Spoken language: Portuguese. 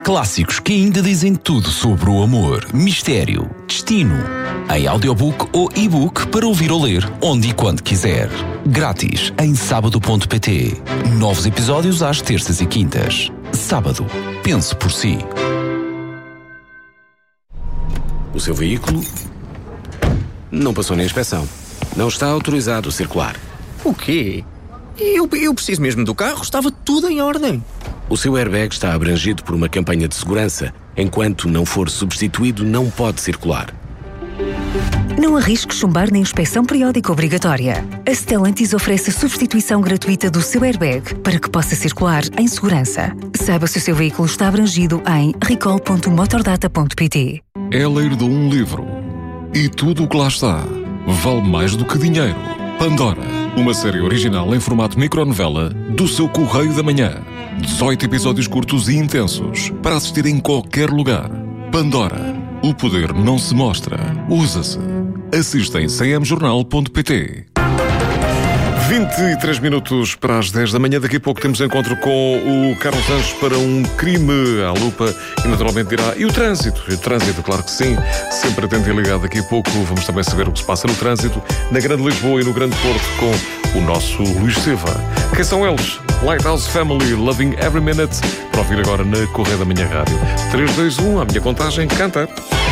Clássicos que ainda dizem tudo sobre o amor, mistério, destino. Em audiobook ou e-book para ouvir ou ler, onde e quando quiser. Grátis em sábado.pt. Novos episódios às terças e quintas. Sábado. Pense por si. O seu veículo não passou na inspeção. Não está autorizado a circular. O quê? Eu preciso mesmo do carro, estava tudo em ordem. O seu airbag está abrangido por uma campanha de segurança. Enquanto não for substituído, não pode circular. Não arrisque chumbar na inspeção periódica obrigatória. A Stellantis oferece a substituição gratuita do seu airbag para que possa circular em segurança. Saiba se o seu veículo está abrangido em recall.motordata.pt. É ler de um livro. E tudo o que lá está vale mais do que dinheiro. Pandora, uma série original em formato micronovela do seu Correio da Manhã. 18 episódios curtos e intensos para assistir em qualquer lugar. Pandora, o poder não se mostra, usa-se. Assista em cmjornal.pt. 23 minutos para as 10 da manhã. Daqui a pouco temos encontro com o Carlos Anjos para um crime à lupa e naturalmente dirá, e o trânsito? E o trânsito, claro que sim, sempre atento e ligado. Daqui a pouco vamos também saber o que se passa no trânsito na Grande Lisboa e no Grande Porto com o nosso Luís Seva. Quem são eles? Lighthouse Family, Loving Every Minute, para ouvir agora na Correio da Manhã Rádio. 3, 2, 1, a minha contagem canta.